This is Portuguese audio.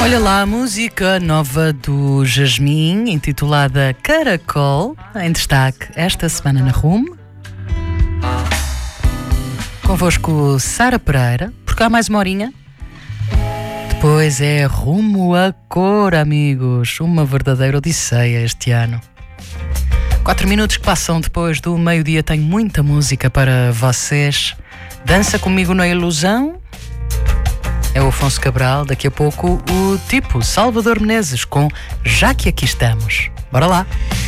Olha lá a música nova do Jasmine, intitulada Caracol, em destaque esta semana na RUM. Convosco Sara Pereira, porque há mais uma horinha. Depois é Rumo à Cor, amigos. Uma verdadeira odisseia este ano. 4 minutos que passam depois do meio-dia. Tenho muita música para vocês. Dança comigo na ilusão. É o Afonso Cabral. Daqui a pouco o tipo Salvador Menezes com Já que aqui estamos. Bora lá.